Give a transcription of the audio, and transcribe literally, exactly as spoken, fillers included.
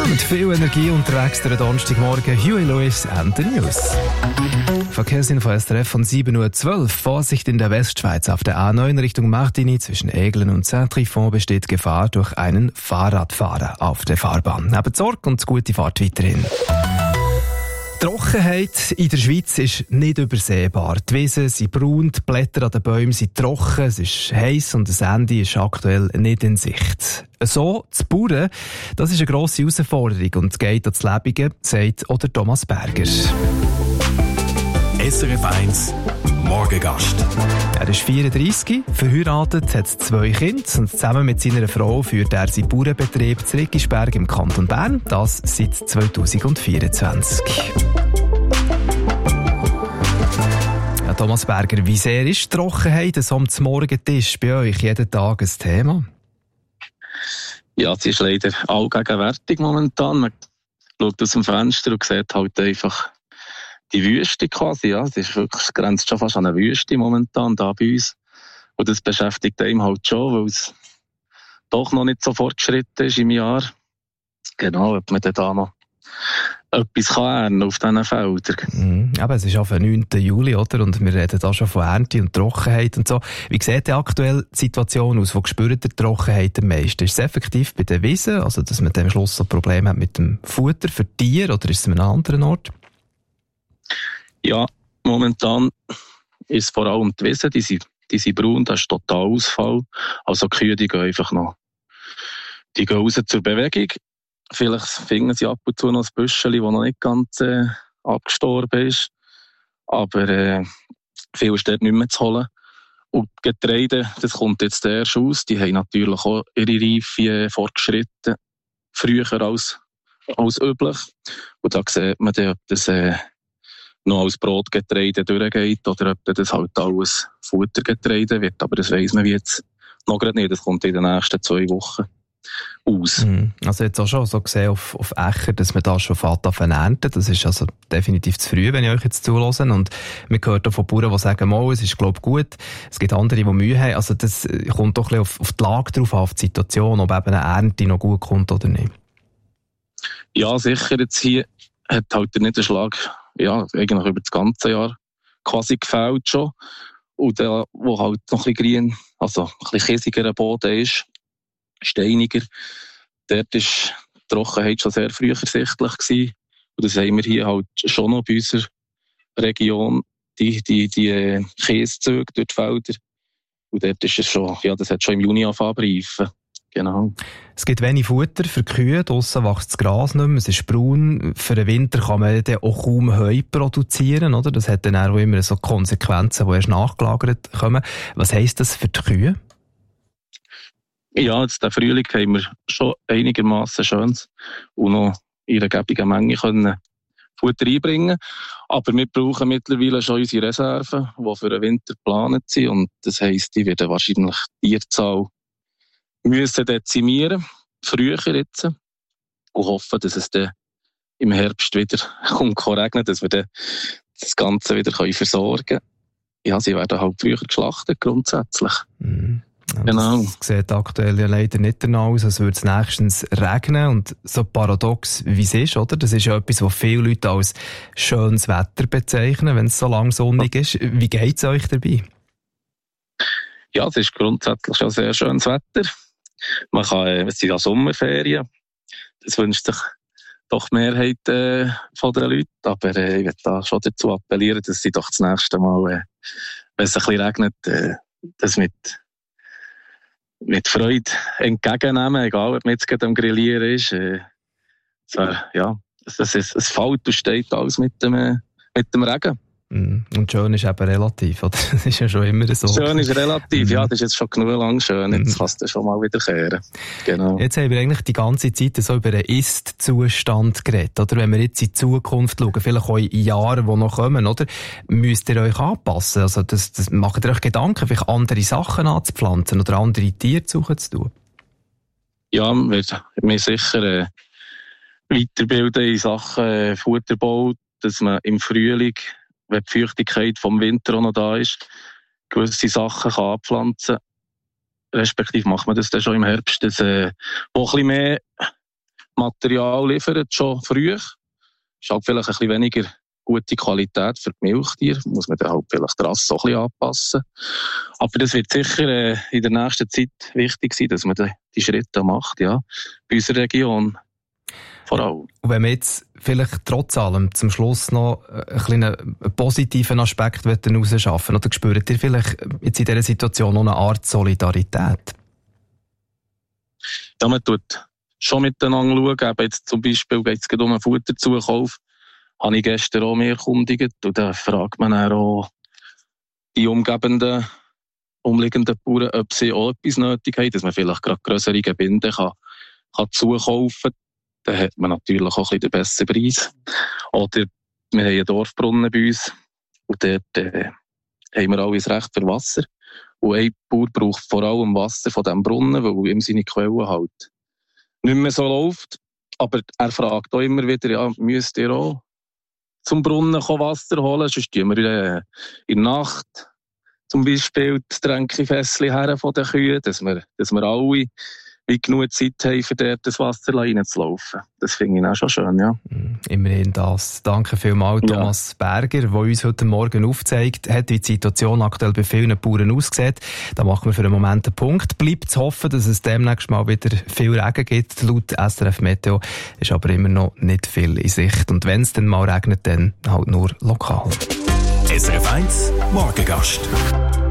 mit viel Energie unterwegs der Donnerstagmorgen. Huey Lewis and the News. Verkehrsinfo S R F von sieben Uhr zwölf. Vorsicht in der Westschweiz. Auf der A neun Richtung Martigny zwischen Eglen und Saint-Trifon besteht Gefahr durch einen Fahrradfahrer auf der Fahrbahn. Habt Sorge und gute Fahrt weiterhin. Die Trockenheit in der Schweiz ist nicht übersehbar. Die Wiesen sind braun, die Blätter an den Bäumen sind trocken, es ist heiß und das Ende ist aktuell nicht in Sicht. So zu bauen, das ist eine grosse Herausforderung und geht ans Lebige, sagt oder Thomas Berger. S R F eins Morgengast. Er ist vierunddreissig, verheiratet, hat zwei Kinder und zusammen mit seiner Frau führt er seinen Bauernbetrieb zu Riggisberg im Kanton Bern, das seit zweitausendvierundzwanzig. Ja, Thomas Berger, wie sehr ist die Trockenheit so am Morgentisch bei euch jeden Tag ein Thema? Ja, sie ist leider allgegenwärtig momentan. Man schaut aus dem Fenster und sieht halt einfach die Wüste quasi, ja. Es ist wirklich, es grenzt schon fast an eine Wüste momentan da bei uns. Und das beschäftigt einem halt schon, weil es doch noch nicht so fortgeschritten ist im Jahr. Genau, ob man dann da noch etwas kann ernten auf diesen Feldern. Mhm. Aber es ist auf den neunten Juli, oder? Und wir reden da schon von Ernte und Trockenheit und so. Wie sieht denn aktuell die Situation aus? Wo spürt ihr die Trockenheit am meisten? Ist es effektiv bei den Wiesen, also dass man am Schluss so Probleme hat mit dem Futter für Tiere, oder ist es an einem anderen Ort? Ja, momentan ist es vor allem die Wiesen, die sind, die sind braun, das ist total Ausfall. Also die Kühe, die gehen einfach noch, die gehen raus zur Bewegung. Vielleicht finden sie ab und zu noch ein Büschel, das noch nicht ganz äh, abgestorben ist. Aber äh, viel ist dort nicht mehr zu holen. Und die Getreide, das kommt jetzt erst aus, die haben natürlich auch ihre Reife äh, fortgeschritten, früher als, als üblich. Und da sieht man dann, ob das äh, noch als Brotgetreide durchgeht oder ob das halt alles Futtergetreide wird. Aber das weiss man jetzt noch gerade nicht. Das kommt in den nächsten zwei Wochen aus. Also jetzt auch schon so gesehen auf, auf Äcker, dass man da schon fährt ernten. Das ist also definitiv zu früh, wenn ich euch jetzt zuhöre. Und man hört auch von Bauern, die sagen, mal, es ist glaube ich gut. Es gibt andere, die Mühe haben. Also das kommt doch ein bisschen auf, auf die Lage drauf an, auf die Situation, ob eben eine Ernte noch gut kommt oder nicht. Ja, sicher. Jetzt hier hat halt der Niederschlag ja, eigentlich über das ganze Jahr quasi gefällt schon. Und der, wo halt noch ein bisschen grün, also ein bisschen kiesigerer Boden ist, steiniger, dort ist die Trockenheit schon sehr früh ersichtlich gewesen. Und das haben wir hier halt schon noch bei unserer Region, die, die, die Kieszüge durch die Felder. Und dort ist es schon, ja, das hat schon im Juni angefangen zu reifen. Genau. Es gibt wenig Futter für die Kühe, draussen wächst das Gras nicht mehr, es ist braun. Für den Winter kann man dann auch kaum Heu produzieren, oder? Das hat dann auch immer so Konsequenzen, die erst nachgelagert kommen. Was heisst das für die Kühe? Ja, jetzt den Frühling haben wir schon einigermaßen schönes und noch in einer gäbigen Menge können Futter einbringen. Aber wir brauchen mittlerweile schon unsere Reserven, die für den Winter geplant sind. Und das heisst, die werden wahrscheinlich die Tierzahl müssen dezimieren, früher jetzt, und hoffen, dass es dann im Herbst wieder kommt regnen, dass wir dann das Ganze wieder versorgen können. Ja, sie werden halt früher geschlachtet, grundsätzlich. Mhm. Ja, genau. Das sieht aktuell ja leider nicht danach aus, als würde es nächstens regnen. Und so paradox wie es ist, oder? Das ist ja etwas, was viele Leute als schönes Wetter bezeichnen, wenn es so lang sonnig ist. Wie geht es euch dabei? Ja, es ist grundsätzlich schon sehr schönes Wetter. Man kann, es sind ja Sommerferien. Das wünscht sich doch die Mehrheit äh, von den Leuten. Aber äh, ich möchte da schon dazu appellieren, dass sie doch das nächste Mal, äh, wenn es ein bisschen regnet, äh, das mit, mit Freude entgegennehmen. Egal, ob man jetzt gerade am Grillieren ist. Äh, es, wär, ja, es, es, es, es fällt und steht alles mit dem, äh, mit dem Regen. Und schön ist eben relativ, oder? Das ist ja schon immer so. Schön ist relativ, ja, das ist jetzt schon genug lang schön, jetzt kannst du schon mal wieder kehren. Genau. Jetzt haben wir eigentlich die ganze Zeit so über einen Ist-Zustand geredet, oder? Wenn wir jetzt in die Zukunft schauen, vielleicht auch in Jahren, die noch kommen, oder? Müsst ihr euch anpassen? Also, das, das macht ihr euch Gedanken, vielleicht andere Sachen anzupflanzen oder andere Tiere zu suchen zu tun? Ja, wir, wir sicher äh, weiterbilden in Sachen äh, Futterbau, dass man im Frühling, wenn die Feuchtigkeit vom Winter auch noch da ist, gewisse Sachen kann anpflanzen kann. Respektive macht man das dann schon im Herbst, dass äh, wo ein bisschen mehr Material liefern, schon früh. Ist halt vielleicht ein bisschen weniger gute Qualität für die Milchtiere. Muss man dann halt vielleicht die Rasse so ein bisschen anpassen. Aber das wird sicher äh, in der nächsten Zeit wichtig sein, dass man die, die Schritte macht, ja. Bei unserer Region. Vor allem. Und wenn wir jetzt vielleicht trotz allem zum Schluss noch einen kleinen positiven Aspekt herausschaffen, oder spürt ihr vielleicht jetzt in dieser Situation noch eine Art Solidarität? Ja, man tut schon miteinander schauen. Eben jetzt zum Beispiel geht es um einen Futterzukauf. Habe ich gestern auch mehr erkundigt. Und dann fragt man dann auch die umgebenden, umliegenden Bauern, ob sie auch etwas nötig haben, dass man vielleicht gerade grössere Gebinde kann, kann zukaufen kann. Dann hat man natürlich auch ein bisschen den besten Preis. Oder wir haben einen Dorfbrunnen bei uns. Und dort äh, haben wir alles Recht für Wasser. Und ein Bauer braucht vor allem Wasser von diesem Brunnen, weil ihm seine Quelle halt nicht mehr so läuft. Aber er fragt auch immer wieder, ja, müsst ihr auch zum Brunnen Wasser holen? Sonst tun wir äh, in der Nacht zum Beispiel das Tränkefässchen her von den Kühen, dass wir, dass wir alle wie genug Zeit haben, für dort das Wasser reinzulaufen. Das finde ich auch schon schön, ja. Immerhin das. Danke vielmals, Thomas ja. Berger, der uns heute Morgen aufzeigt hat, wie die Situation aktuell bei vielen Bauern aussieht. Da machen wir für einen Moment einen Punkt. Bleibt zu hoffen, dass es demnächst mal wieder viel Regen gibt. Laut S R F Meteo ist aber immer noch nicht viel in Sicht. Und wenn es dann mal regnet, dann halt nur lokal. S R F eins Morgengast.